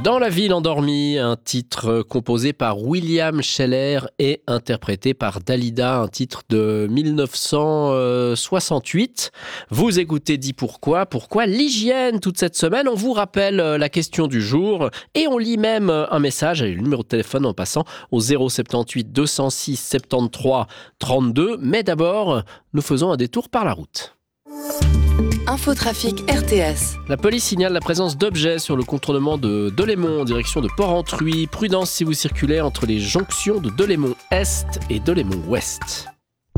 Dans la ville endormie, un titre composé par William Sheller et interprété par Dalida, un titre de 1968. Vous écoutez Dis Pourquoi. Pourquoi l'hygiène toute cette semaine? On vous rappelle la question du jour et on lit même un message, le numéro de téléphone en passant au 078 206 73 32. Mais d'abord, nous faisons un détour par la route. Infotrafic RTS. La police signale la présence d'objets sur le contournement de Delémont en direction de Port-Entruy. Prudence si vous circulez entre les jonctions de Delémont-Est et Delémont-Ouest.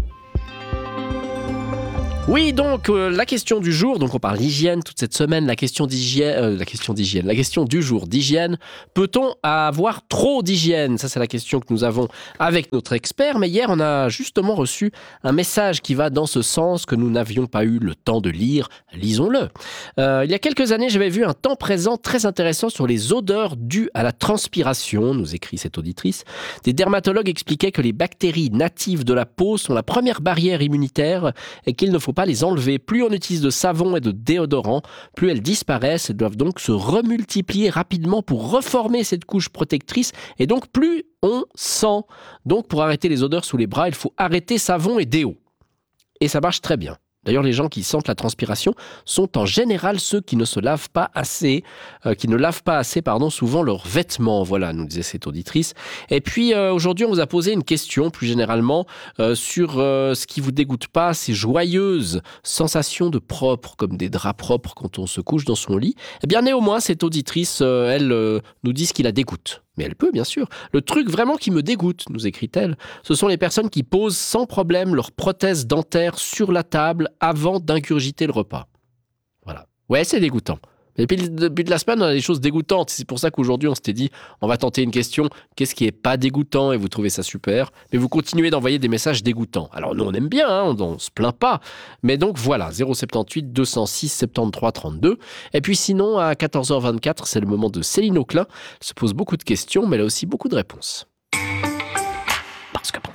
Oui, donc la question du jour, donc on parle d'hygiène toute cette semaine, la question du jour d'hygiène. Peut-on avoir trop d'hygiène? Ça, c'est la question que nous avons avec notre expert. Mais hier, on a justement reçu un message qui va dans ce sens que nous n'avions pas eu le temps de lire. Lisons-le. Il y a quelques années, j'avais vu un temps présent très intéressant sur les odeurs dues à la transpiration, nous écrit cette auditrice. Des dermatologues expliquaient que les bactéries natives de la peau sont la première barrière immunitaire et qu'il ne faut pas les enlever. Plus on utilise de savon et de déodorant, plus elles disparaissent et doivent donc se remultiplier rapidement pour reformer cette couche protectrice et donc plus on sent. Donc pour arrêter les odeurs sous les bras, il faut arrêter savon et déo. Et ça marche très bien. D'ailleurs, les gens qui sentent la transpiration sont en général ceux qui ne se lavent pas assez, souvent leurs vêtements. Voilà, nous disait cette auditrice. Et puis, aujourd'hui, on vous a posé une question, plus généralement, sur ce qui vous dégoûte pas, ces joyeuses sensations de propre, comme des draps propres quand on se couche dans son lit. Eh bien, néanmoins, cette auditrice, elle nous dit ce qui la dégoûte. Mais elle peut, bien sûr. Le truc vraiment qui me dégoûte, nous écrit-elle, ce sont les personnes qui posent sans problème leur prothèse dentaire sur la table avant d'ingurgiter le repas. Voilà. Ouais, c'est dégoûtant. Et puis, le début de la semaine, on a des choses dégoûtantes. C'est pour ça qu'aujourd'hui, on s'était dit, on va tenter une question. Qu'est-ce qui est pas dégoûtant? Et vous trouvez ça super. Mais vous continuez d'envoyer des messages dégoûtants. Alors, nous, on aime bien, hein, on se plaint pas. Mais donc, voilà, 078 206 73 32. Et puis, sinon, à 14h24, c'est le moment de Céline Auclin. Elle se pose beaucoup de questions, mais elle a aussi beaucoup de réponses. Parce que.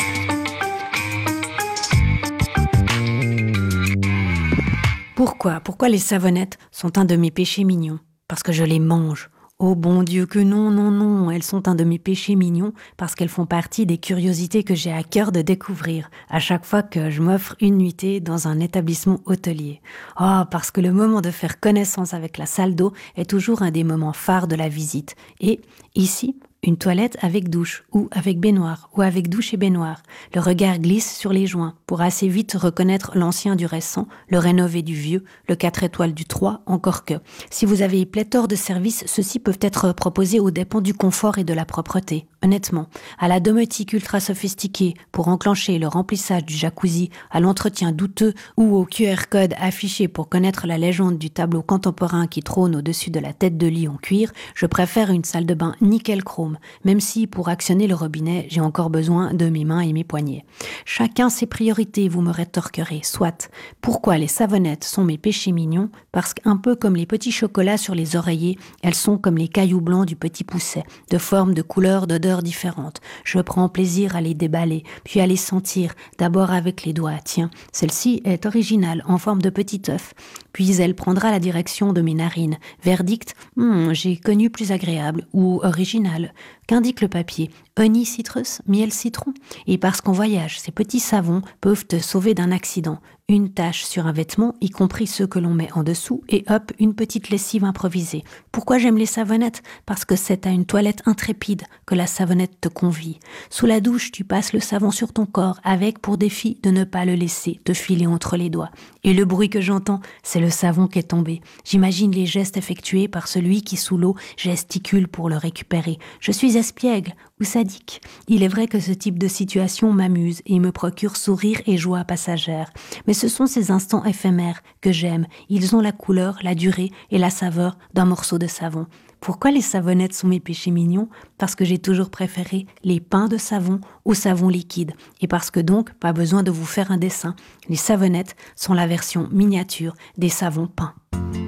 Pourquoi les savonnettes sont un de mes péchés mignons? Parce que je les mange. Oh bon Dieu que non, elles sont un de mes péchés mignons parce qu'elles font partie des curiosités que j'ai à cœur de découvrir à chaque fois que je m'offre une nuitée dans un établissement hôtelier. Oh, parce que le moment de faire connaissance avec la salle d'eau est toujours un des moments phares de la visite. Et ici, une toilette avec douche, ou avec baignoire, ou avec douche et baignoire. Le regard glisse sur les joints pour assez vite reconnaître l'ancien du récent, le rénové du vieux, le 4 étoiles du 3, encore que. Si vous avez pléthore de services, ceux-ci peuvent être proposés aux dépens du confort et de la propreté. Honnêtement, à la domotique ultra sophistiquée pour enclencher le remplissage du jacuzzi, à l'entretien douteux ou au QR code affiché pour connaître la légende du tableau contemporain qui trône au-dessus de la tête de lit en cuir, je préfère une salle de bain nickel chrome. Même si, pour actionner le robinet, j'ai encore besoin de mes mains et mes poignets. Chacun ses priorités, vous me rétorquerez, soit. Pourquoi les savonnettes sont mes péchés mignons? Parce qu'un peu comme les petits chocolats sur les oreillers, elles sont comme les cailloux blancs du petit pousset, de formes, de couleurs, d'odeurs différentes. Je prends plaisir à les déballer, puis à les sentir, d'abord avec les doigts. Tiens, celle-ci est originale, en forme de petit œuf. Puis elle prendra la direction de mes narines. Verdict, j'ai connu plus agréable, ou original. Qu'indique le papier? Honey citrus, miel citron. Et parce qu'on voyage, ces petits savons peuvent te sauver d'un accident. Une tache sur un vêtement, y compris ceux que l'on met en dessous, et hop, une petite lessive improvisée. Pourquoi j'aime les savonnettes? Parce que c'est à une toilette intrépide que la savonnette te convie. Sous la douche, tu passes le savon sur ton corps, avec pour défi de ne pas le laisser te filer entre les doigts. Et le bruit que j'entends, c'est le savon qui est tombé. J'imagine les gestes effectués par celui qui, sous l'eau, gesticule pour le récupérer. Je suis espiègle ou sadique. Il est vrai que ce type de situation m'amuse et me procure sourire et joie passagère. Mais ce sont ces instants éphémères que j'aime. Ils ont la couleur, la durée et la saveur d'un morceau de savon. Pourquoi les savonnettes sont mes péchés mignons? Parce que j'ai toujours préféré les pains de savon au savon liquide. Et parce que donc, pas besoin de vous faire un dessin. Les savonnettes sont la version miniature des savons peints.